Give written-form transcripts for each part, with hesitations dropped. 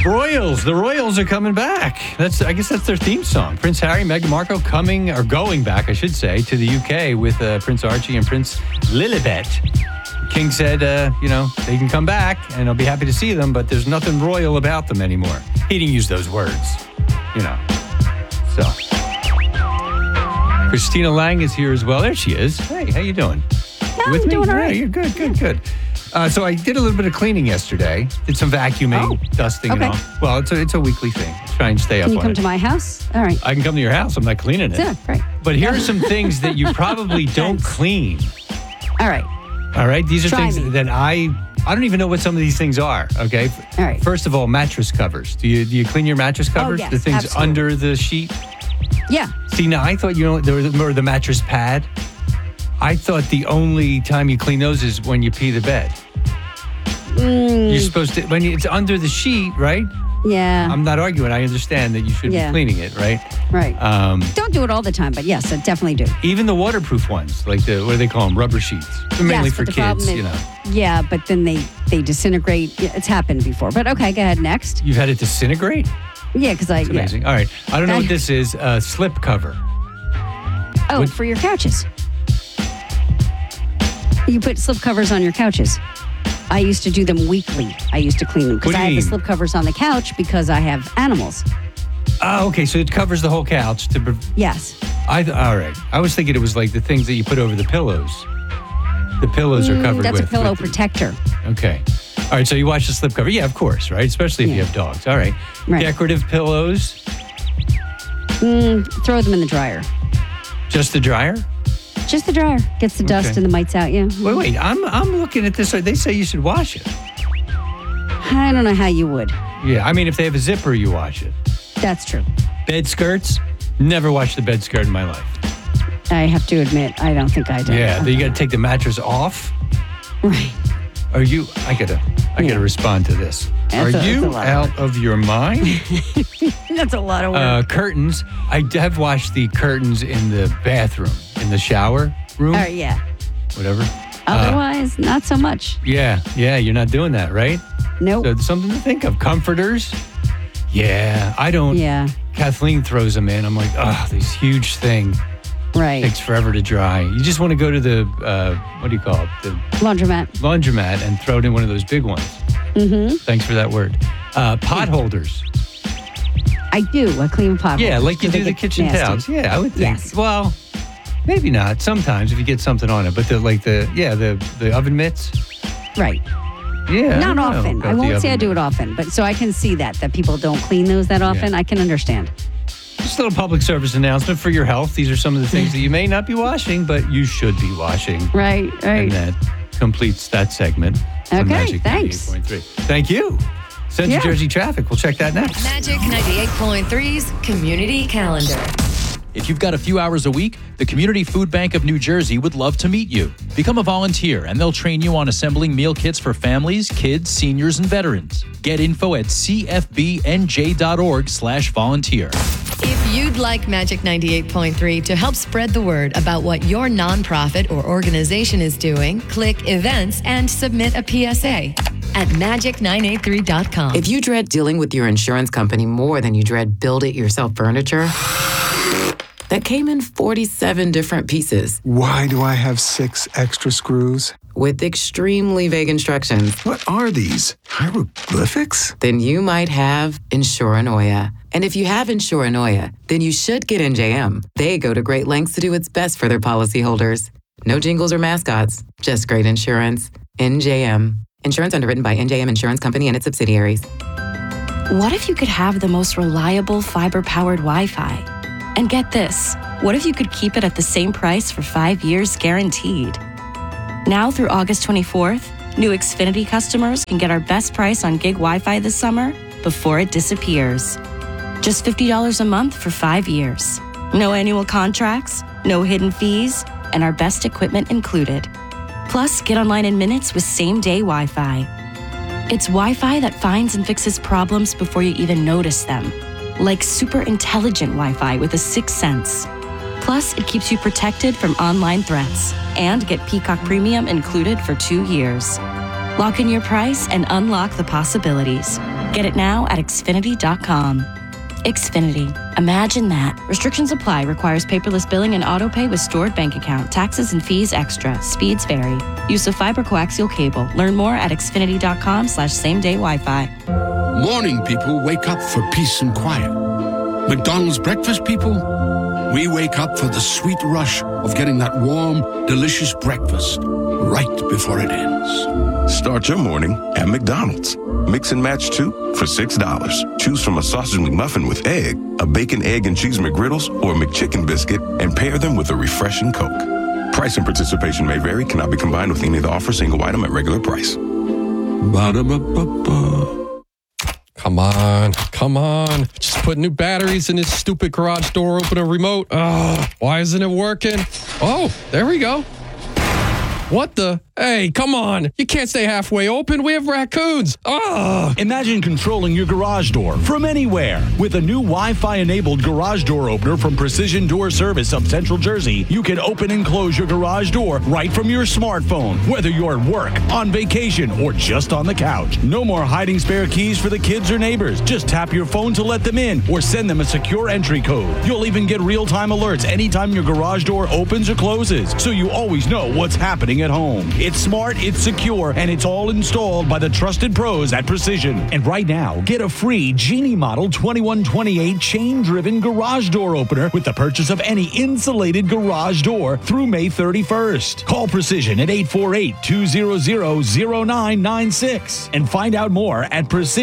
Royals. The Royals are coming back. I guess that's their theme song. Prince Harry, Meghan Markle going back, I should say, to the UK with Prince Archie and Prince Lilibet. King said, they can come back and I'll be happy to see them, but there's nothing royal about them anymore. He didn't use those words, So, Christina Lang is here as well. There she is. Hey, how you doing? No, I'm doing all right. Yeah, you're good. So I did a little bit of cleaning yesterday. Did some vacuuming, dusting, and all. Well, it's a weekly thing. Try and stay up on it. Can you come to my house? All right. I can come to your house. I'm not cleaning it. Yeah, great. But here are some things that you probably don't clean. All right. All right. These are things that I don't even know what some of these things are. Okay. All right. First of all, mattress covers. Do you clean your mattress covers? Yes, the things absolutely. under the sheet. Yeah. See, now I thought or the mattress pad. I thought the only time you clean those is when you pee the bed. You're supposed to it's under the sheet, right? Yeah. I'm not arguing. I understand that you should be cleaning it, right? Right. Don't do it all the time, but yes, I definitely do. Even the waterproof ones, like what do they call them? Rubber sheets. They're mainly for kids, Yeah, but then they disintegrate. Yeah, it's happened before. But okay, go ahead. Next. You've had it disintegrate? Yeah, because That's amazing. All right. I don't know what this is. Slip cover. Oh, for your couches. You put slip covers on your couches. I used to do them weekly. I used to clean them because I have the slip covers on the couch because I have animals. Oh, okay. So it covers the whole couch. Yes. All right. I was thinking it was like the things that you put over the pillows. The pillows are covered that's with. That's a pillow protector. Okay. All right. So you watch the slip cover. Yeah, of course, right? Especially if you have dogs. All right. Decorative pillows. Throw them in the dryer. Just the dryer? Just the dryer. Gets the dust and the mites out, yeah. Wait. I'm looking at this. They say you should wash it. I don't know how you would. Yeah. I mean, if they have a zipper, you wash it. That's true. Bed skirts? Never washed the bed skirt in my life. I have to admit, I don't think I do. Yeah. Then you got to take the mattress off. Right. Are you? I gotta respond to this. Are you out of your mind? That's a lot of work. Curtains. I have washed the curtains in the bathroom, in the shower room. Yeah. Whatever. Otherwise, not so much. Yeah. You're not doing that, right? Nope. So something to think of. Comforters. Yeah. I don't. Yeah. Kathleen throws them in. I'm like, this huge thing. Right. Takes forever to dry. You just want to go to the, what do you call it? The laundromat and throw it in one of those big ones. Mm-hmm. Thanks for that word. Pot holders. I do. I clean pot holders. Yeah, like you do the kitchen towels. Yeah, I would think. Yes. Well, maybe not. Sometimes if you get something on it. But the oven mitts. Right. Yeah. Not often. I won't say I do it often. But so I can see that people don't clean those that often. I can understand. Just a little public service announcement for your health. These are some of the things that you may not be washing, but you should be washing. Right. And that completes that segment. Okay, thanks. 98.3. Thank you. Central Jersey traffic. We'll check that next. Magic 98.3's Community Calendar. If you've got a few hours a week, the Community Food Bank of New Jersey would love to meet you. Become a volunteer, and they'll train you on assembling meal kits for families, kids, seniors, and veterans. Get info at cfbnj.org/volunteer. If you'd like Magic 98.3 to help spread the word about what your nonprofit or organization is doing, click Events and submit a PSA at magic983.com. If you dread dealing with your insurance company more than you dread build-it-yourself furniture, that came in 47 different pieces. Why do I have 6 extra screws? With extremely vague instructions. What are these? Hieroglyphics? Then you might have Insuranoia. And if you have Insuranoia, then you should get NJM. They go to great lengths to do what's best for their policyholders. No jingles or mascots, just great insurance. NJM. Insurance underwritten by NJM Insurance Company and its subsidiaries. What if you could have the most reliable fiber-powered Wi-Fi? And get this, what if you could keep it at the same price for 5 years guaranteed? Now through August 24th, new Xfinity customers can get our best price on gig Wi-Fi this summer before it disappears. Just $50 a month for 5 years. No annual contracts, no hidden fees, and our best equipment included. Plus, get online in minutes with same-day Wi-Fi. It's Wi-Fi that finds and fixes problems before you even notice them. Like super intelligent Wi-Fi with a 6th sense. Plus, it keeps you protected from online threats. And get Peacock Premium included for 2 years. Lock in your price and unlock the possibilities. Get it now at Xfinity.com. Xfinity. Imagine that. Restrictions apply. Requires paperless billing and auto pay with stored bank account. Taxes and fees extra. Speeds vary. Use of fiber coaxial cable. Learn more at Xfinity.com/same-day Wi-Fi. Morning people wake up for peace and quiet. McDonald's breakfast people, we wake up for the sweet rush of getting that warm, delicious breakfast right before it ends. Start your morning at McDonald's. Mix and match 2 for $6. Choose from a sausage McMuffin with egg, a bacon, egg, and cheese McGriddles, or a McChicken biscuit, and pair them with a refreshing Coke. Price and participation may vary, cannot be combined with any of the offer, single item at regular price. Ba-da-ba-ba-ba. Come on. Just put new batteries in this stupid garage door opener remote. Why isn't it working? Oh, there we go. What the? Hey, come on. You can't stay halfway open. We have raccoons. Imagine controlling your garage door from anywhere. With a new Wi-Fi enabled garage door opener from Precision Door Service of Central Jersey, you can open and close your garage door right from your smartphone, whether you're at work, on vacation, or just on the couch. No more hiding spare keys for the kids or neighbors. Just tap your phone to let them in or send them a secure entry code. You'll even get real-time alerts anytime your garage door opens or closes, so you always know what's happening at home. It's smart, it's secure, and it's all installed by the trusted pros at Precision. And right now, get a free Genie Model 2128 chain-driven garage door opener with the purchase of any insulated garage door through May 31st. Call Precision at 848-200-0996 and find out more at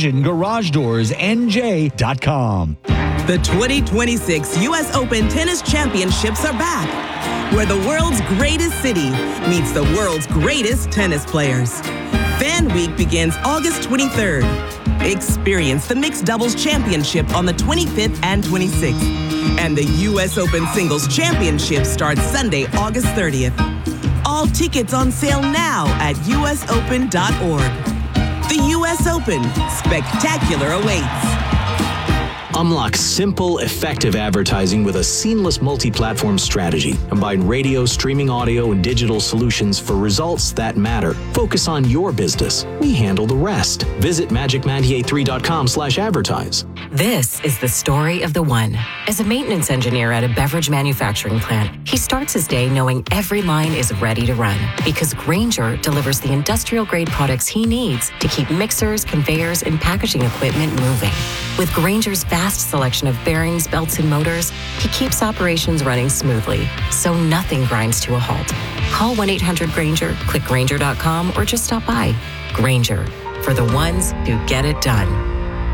PrecisionGarageDoorsNJ.com. The 2026 U.S. Open Tennis Championships are back, where the world's greatest city meets the world's greatest tennis players. Fan Week begins August 23rd. Experience the Mixed Doubles Championship on the 25th and 26th. And the U.S. Open Singles Championship starts Sunday, August 30th. All tickets on sale now at usopen.org. The U.S. Open. Spectacular awaits. Unlock simple, effective advertising with a seamless multi-platform strategy. Combine radio, streaming audio, and digital solutions for results that matter. Focus on your business. We handle the rest. Visit magic983.com/advertise. This is the story of the one. As a maintenance engineer at a beverage manufacturing plant, he starts his day knowing every line is ready to run because Grainger delivers the industrial-grade products he needs to keep mixers, conveyors, and packaging equipment moving. With Grainger's vast selection of bearings, belts, and motors, he keeps operations running smoothly, so nothing grinds to a halt. Call 1-800-GRAINGER, click Grainger.com, or just stop by. Grainger, for the ones who get it done.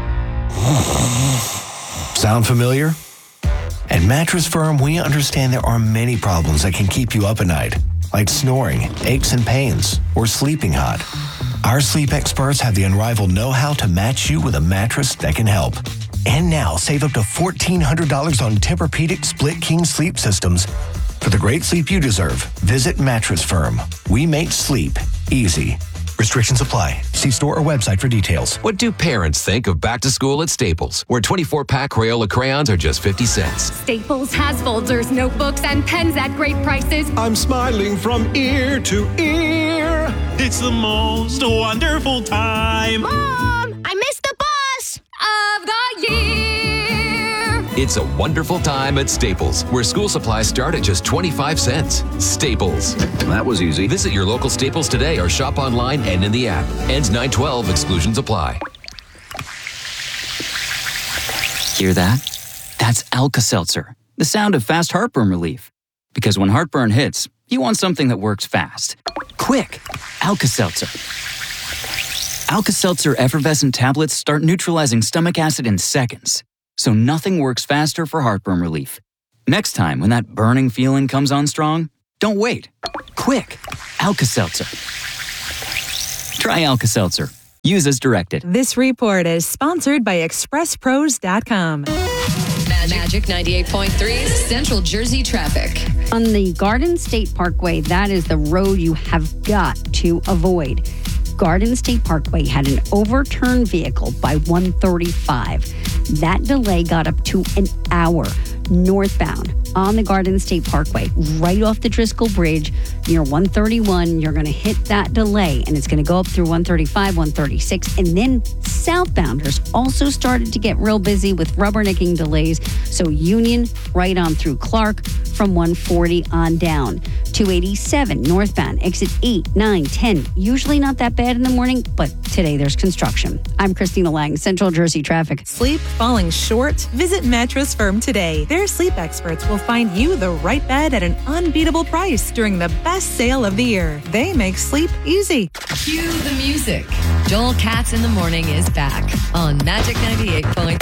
Sound familiar? At Mattress Firm, we understand there are many problems that can keep you up at night, like snoring, aches and pains, or sleeping hot. Our sleep experts have the unrivaled know-how to match you with a mattress that can help. And now, save up to $1,400 on Tempur-Pedic Split King sleep systems. For the great sleep you deserve, visit Mattress Firm. We make sleep easy. Restrictions apply. See store or website for details. What do parents think of back to school at Staples, where 24-pack Crayola crayons are just 50 cents? Staples has folders, notebooks, and pens at great prices. I'm smiling from ear to ear. It's the most wonderful time. Mom, I missed the bus of the year. It's a wonderful time at Staples, where school supplies start at just 25 cents. Staples. That was easy. Visit your local Staples today or shop online and in the app. Ends 9/12. Exclusions apply. Hear that? That's Alka-Seltzer, the sound of fast heartburn relief. Because when heartburn hits, you want something that works fast. Quick! Alka-Seltzer. Alka-Seltzer effervescent tablets start neutralizing stomach acid in seconds. So nothing works faster for heartburn relief. Next time when that burning feeling comes on strong, don't wait. Quick! Alka-Seltzer. Try Alka-Seltzer. Use as directed. This report is sponsored by ExpressPros.com. Magic 98.3 Central Jersey traffic. On the Garden State Parkway, that is the road you have got to avoid. Garden State Parkway had an overturned vehicle by 1:35. That delay got up to an hour. northbound on the Garden State Parkway, right off the Driscoll Bridge near 131. You're going to hit that delay, and it's going to go up through 135, 136, and then southbounders also started to get real busy with rubbernecking delays. So Union right on through Clark from 140 on down. 287 northbound, exit 8, 9, 10. Usually not that bad in the morning, but today there's construction. I'm Christina Lang, Central Jersey Traffic. Sleep falling short? Visit Mattress Firm today. Their sleep experts will find you the right bed at an unbeatable price during the best sale of the year. They make sleep easy. Cue the music. Joel Katz in the Morning is back on Magic 98.3.